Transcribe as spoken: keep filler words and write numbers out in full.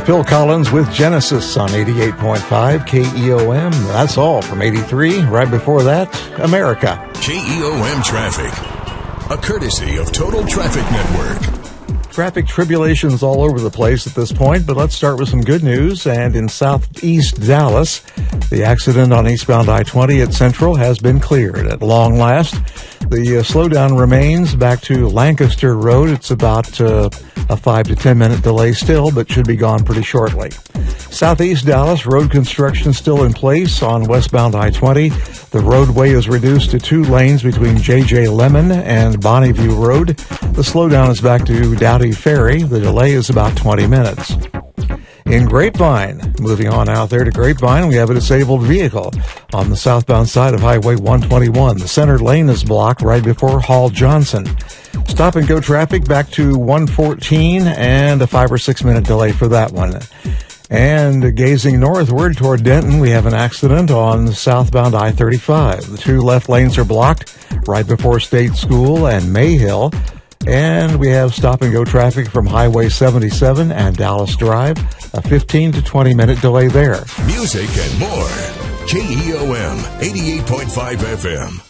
Phil Collins with Genesis on eighty-eight point five K E O M. That's all from eighty-three. Right before that, America. K E O M Traffic, a courtesy of Total Traffic Network. Traffic tribulations all over the place at this point, but let's start with some good news. And in southeast Dallas, the accident on eastbound I twenty at Central has been cleared at long last. The uh, slowdown remains back to Lancaster Road. It's about uh, a five to ten minute delay still, but should be gone pretty shortly. Southeast Dallas, road construction still in place on westbound I twenty. The roadway is reduced to two lanes between J J Lemon and Bonneview Road. The slowdown is back to Dowdy Ferry. The delay is about twenty minutes. In Grapevine, moving on out there to Grapevine, we have a disabled vehicle on the southbound side of Highway one twenty-one. The center lane is blocked right before Hall Johnson. Stop and go traffic back to one fourteen and a five or six minute delay for that one. And gazing northward toward Denton, we have an accident on southbound I thirty-five. The two left lanes are blocked right before State School and Mayhill. And we have stop-and-go traffic from Highway seventy-seven and Dallas Drive, a fifteen to twenty minute delay there. Music and more. K E O M, eighty-eight point five F M.